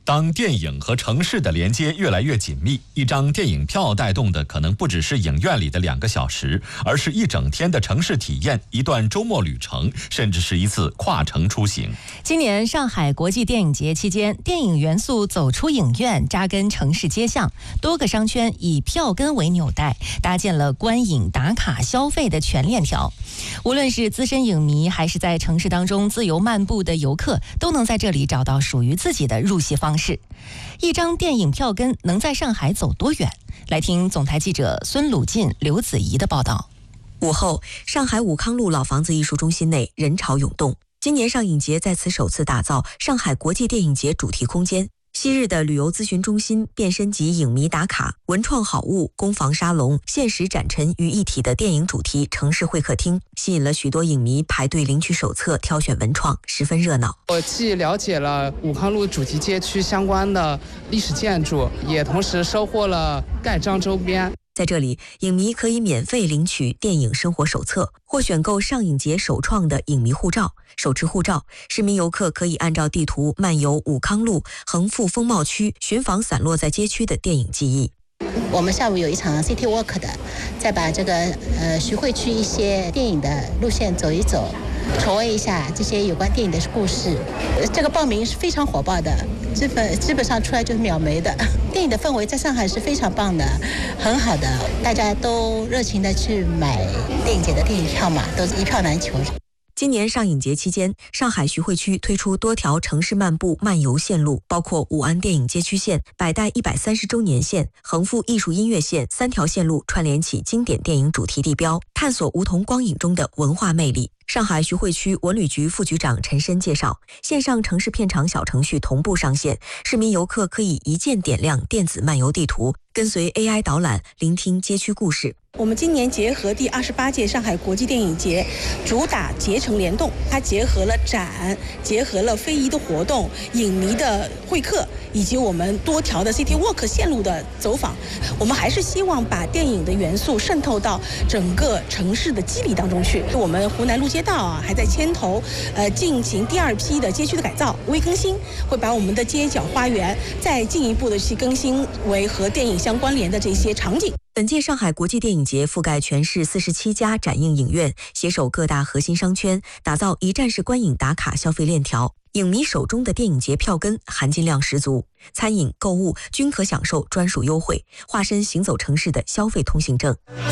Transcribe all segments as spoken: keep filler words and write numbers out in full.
当电影和城市的连接越来越紧密，一张电影票带动的可能不只是影院里的两个小时，而是一整天的城市体验，一段周末旅程，甚至是一次跨城出行。 今年上海国际电影节期间，电影元素走出影院，扎根城市街巷，多个商圈以票根为纽带，搭建了观影、打卡、消费的全链条。无论是资深影迷，还是在城市当中自由漫步的游客，都能在这里找到属于自己的入戏方式。一张电影票根能在上海走多远？来听总台记者孙鲁进、刘子怡的报道。 午后，上海武康路老房子艺术中心内人潮涌动。今年上影节在此首次打造上海国际电影节主题空间。昔日的旅游咨询中心变身及影迷打卡、文创好物、工坊沙龙、现实展陈于一体的电影主题城市会客厅，吸引了许多影迷排队领取手册、挑选文创，十分热闹。 我既了解了武康路主题街区相关的历史建筑，也同时收获了盖章周边。 在这里，影迷可以免费领取电影生活手册，或选购上影节首创的影迷护照。手持护照，市民游客可以按照地图漫游武康路、横幅风貌区，寻访散落在街区的电影记忆。 我们下午有一场 City Walk 的，再把这个呃徐汇区一些电影的路线走一走，重温一下这些有关电影的故事。这个报名是非常火爆的，基本基本上出来就是秒没的。电影的氛围在上海是非常棒的，很好的，大家都热情的去买电影节的电影票嘛，都是一票难求。 今年上影节期间，上海徐汇区推出多条城市漫步漫游线路，包括武安电影街区线、百代一百三十周年线、横幅艺术音乐线三条线路，串联起经典电影主题地标，探索梧桐光影中的文化魅力。上海徐汇区文旅局副局长陈申介绍，线上城市片场小程序同步上线，市民游客可以一键点亮电子漫游地图，跟随 A I 导览，聆听街区故事。 我们今年结合第二十八届上海国际电影节，主打捷程联动，它结合了展，结合了非遗的活动、影迷的会客，以及我们多条的 City Walk 线路的走访。我们还是希望把电影的元素渗透到整个城市的肌理当中去。我们湖南路街道啊，还在牵头呃进行第二批的街区的改造、微更新，会把我们的街角花园再进一步的去更新为和电影相关联的这些场景。 本届上海国际电影节覆盖全市四十七家展映影院，携手各大核心商圈，打造一站式观影打卡消费链条。影迷手中的电影节票根含金量十足，餐饮、购物均可享受专属优惠，化身行走城市的消费通行证。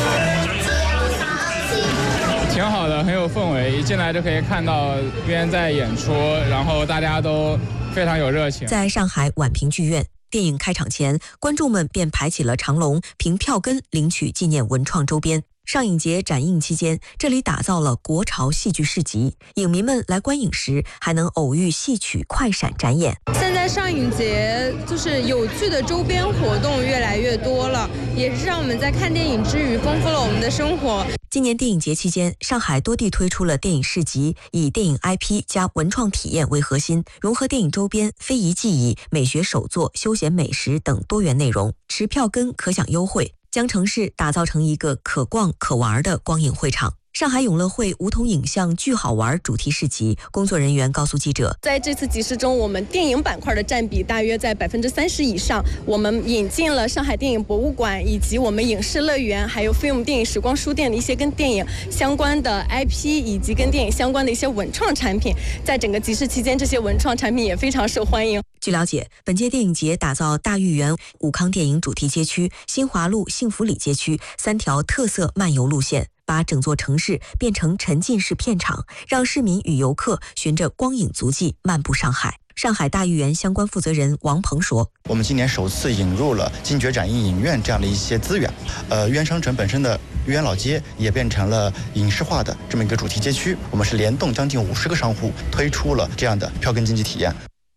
挺好的，很有氛围，一进来就可以看到边在演出，然后大家都非常有热情。 在上海宛平剧院，电影开场前，观众们便排起了长龙，凭票根领取纪念文创周边。上影节展映期间，这里打造了国潮戏剧市集，影迷们来观影时还能偶遇戏曲快闪展演。 现在上影节就是有趣的周边活动越来越多了，也是让我们在看电影之余丰富了我们的生活。 今年电影节期间，上海多地推出了电影市集，以电影 I P 加文创体验为核心，融合电影周边、非遗技艺、美学手作、休闲美食等多元内容，持票根可享优惠，将城市打造成一个可逛可玩的光影会场。上海永乐汇梧桐影像巨好玩主题市集，工作人员告诉记者， 在这次集市中，我们电影板块的占比大约在百分之三十以上。我们引进了上海电影博物馆，以及我们影视乐园，还有Film电影时光书店的一些跟电影相关的 I P， 以及跟电影相关的一些文创产品。在整个集市期间，这些文创产品也非常受欢迎。 据了解，本届电影节打造大豫园武康电影主题街区、新华路幸福里街区三条特色漫游路线，把整座城市变成沉浸式片场，让市民与游客循着光影足迹漫步上海。上海大豫园相关负责人王鹏说， 我们今年首次引入了金爵展映影院这样的一些资源，呃，豫园商城本身的豫园老街也变成了影视化的这么一个主题街区，我们是联动将近五十个商户推出了这样的票根经济体验。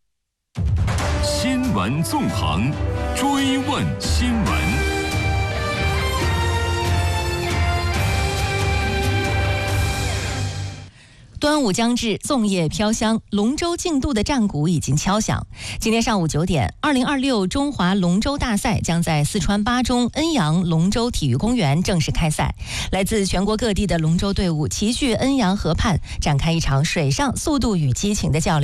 新闻纵横，追问新闻。 端午将至，粽叶飘香，龙舟竞渡的战鼓已经敲响。今天上午九点，二零二六中华龙舟大赛将在四川巴中恩阳龙舟体育公园正式开赛。来自全国各地的龙舟队伍齐聚恩阳河畔，展开一场水上速度与激情的较量。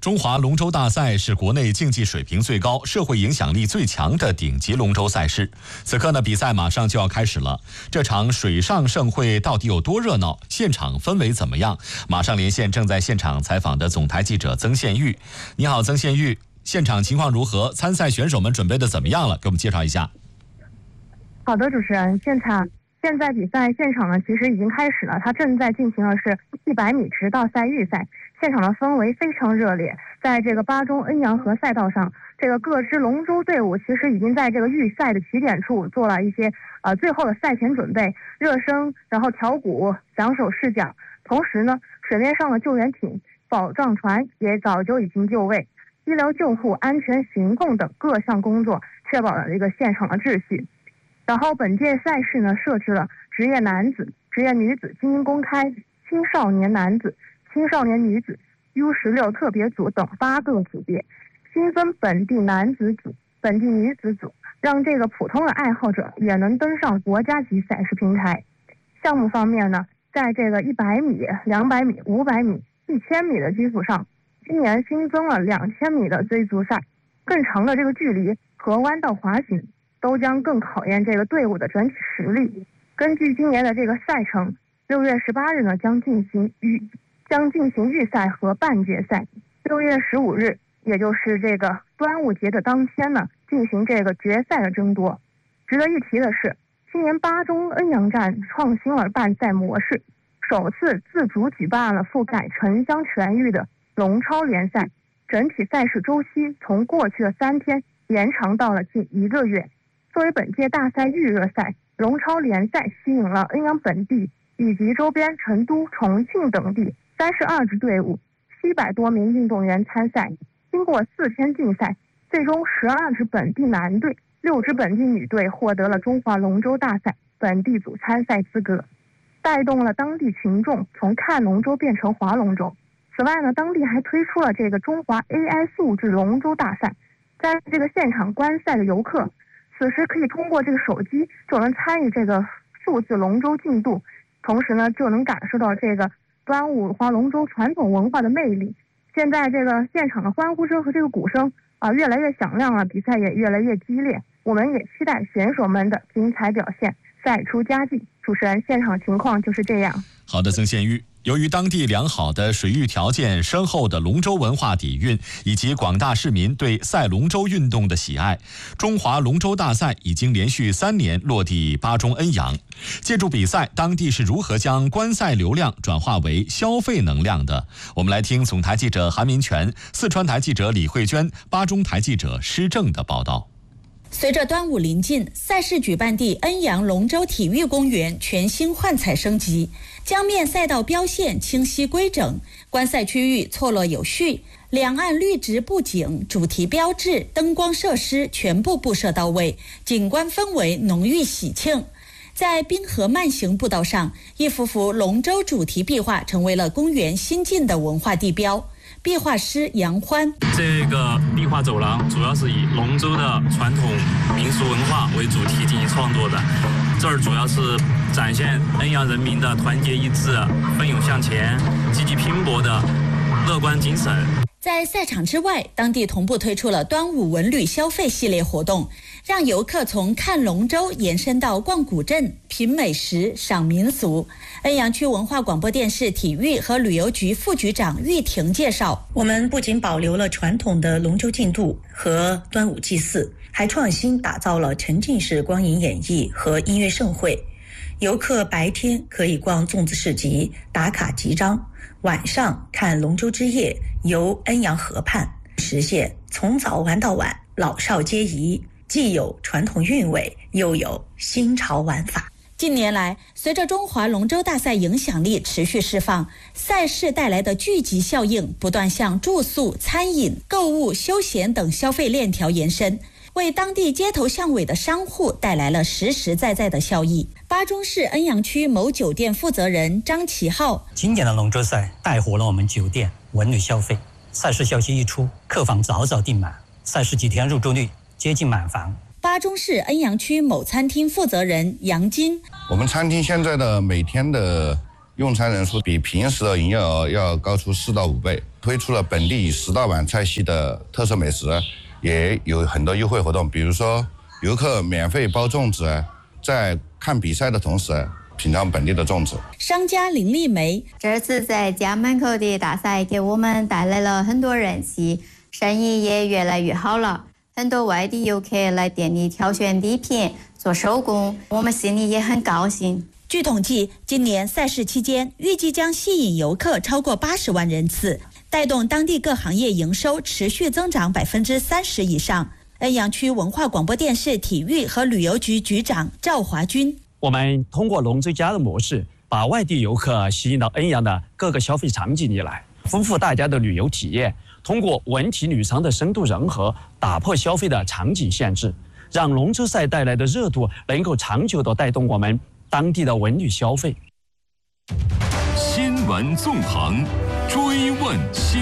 中华龙舟大赛是国内竞技水平最高、社会影响力最强的顶级龙舟赛事。此刻呢，比赛马上就要开始了。这场水上盛会到底有多热闹？现场氛围怎么样？马上连线正在现场采访的总台记者曾宪玉。你好，曾宪玉，现场情况如何？参赛选手们准备的怎么样了？给我们介绍一下。 好的，主持人，现场现在比赛现场呢，其实已经开始了，它正在进行的是一百米直道赛预赛。现场的氛围非常热烈，在这个巴中恩阳河赛道上，这个各支龙舟队伍其实已经在这个预赛的起点处做了一些呃最后的赛前准备、热身，然后调鼓、桨手试桨。同时呢，水面上的救援艇、保障船也早就已经就位，医疗救护、安全行动等各项工作确保了这个现场的秩序。然后本届赛事呢，设置了职业男子、职业女子精英公开、青少年男子、青少年女子、U 十六特别组等八个组别，新增本地男子组、本地女子组，让这个普通的爱好者也能登上国家级赛事平台。项目方面呢，在这个一百米、两百米、五百米、一千米的基础上，今年新增了两千米的追逐赛，更长的这个距离和弯道滑行都将更考验这个队伍的整体实力。根据今年的这个赛程，六月十八日呢将进行预将进行预赛和半决赛，六月十五日，也就是这个端午节的当天呢，进行这个决赛的争夺。值得一提的是，今年巴中恩阳站创新了办赛模式，首次自主举办了覆盖城乡全域的龙超联赛，整体赛事周期从过去的三天延长到了近一个月。作为本届大赛预热赛，龙超联赛吸引了恩阳本地以及周边成都、重庆等地三十二支队伍，七百多名运动员参赛。经过四天竞赛，最终十二支本地男队、六支本地女队获得了中华龙舟大赛本地组参赛资格，带动了当地群众从看龙舟变成划龙舟。此外呢，当地还推出了这个中华 A I 素质龙舟大赛，在这个现场观赛的游客，此时可以通过这个手机就能参与这个数字龙舟竞渡，同时呢就能感受到这个端午划龙舟传统文化的魅力。现在这个现场的欢呼声和这个鼓声啊、呃、越来越响亮了，比赛也越来越激烈，我们也期待选手们的精彩表现，赛出佳绩。主持人，现场情况就是这样。 好的，曾宪玉。由于当地良好的水域条件、深厚的龙舟文化底蕴，以及广大市民对赛龙舟运动的喜爱，中华龙舟大赛已经连续三年落地巴中恩阳。借助比赛，当地是如何将观赛流量转化为消费能量的？我们来听总台记者韩民权、四川台记者李慧娟、巴中台记者施正的报道。 随着端午临近，赛事举办地恩阳龙舟体育公园全新焕彩升级，江面赛道标线清晰规整，观赛区域错落有序，两岸绿植布景、主题标志、灯光设施全部布设到位，景观氛围浓郁喜庆。在滨河慢行步道上，一幅幅龙舟主题壁画成为了公园新晋的文化地标。壁画师杨欢， 这个壁画走廊主要是以龙舟的传统民俗文化为主题进行创作的，这儿主要是展现恩阳人民的团结一致、奋勇向前、积极拼搏的乐观精神。 在赛场之外，当地同步推出了端午文旅消费系列活动，让游客从看龙舟延伸到逛古镇、品美食、赏民俗。恩阳区文化广播电视体育和旅游局副局长玉婷介绍， 我们不仅保留了传统的龙舟竞渡和端午祭祀，还创新打造了沉浸式光影演绎和音乐盛会。游客白天可以逛粽子市集、打卡集章，晚上看龙舟之夜，游恩阳河畔，实现从早玩到晚，老少皆宜，既有传统韵味，又有新潮玩法。 近年来，随着中华龙舟大赛影响力持续释放，赛事带来的聚集效应不断向住宿、餐饮、购物、休闲等消费链条延伸，为当地街头巷尾的商户带来了实实在在的效益。巴中市恩阳区某酒店负责人张其浩， 今年的龙舟赛带火了我们酒店文旅消费，赛事消息一出，客房早早订满，赛事几天入住率接近满房。 巴中市恩阳区某餐厅负责人杨金， 我们餐厅现在的每天的用餐人数比平时的营业额要高出四到五倍， 推出了本地十大碗菜系的特色美食，也有很多优惠活动，比如说游客免费包粽子，在看比赛的同时品尝本地的粽子。 商家林丽梅， 这次在家门口的大赛给我们带来了很多人气，生意也越来越好了。很多外地游客来店里挑选礼品、做手工，我们心里也很高兴。 据统计，今年赛事期间预计将吸引游客超过八十万人次，带动当地各行业营收持续增长百分之三十以上。恩阳区文化广播电视体育和旅游局局长赵华军， 我们通过龙舟家的模式，把外地游客吸引到恩阳的各个消费场景里来，丰富大家的旅游体验。通过文体旅商的深度融合，打破消费的场景限制，让龙舟赛带来的热度能够长久地带动我们当地的文旅消费。 新闻纵横，追问新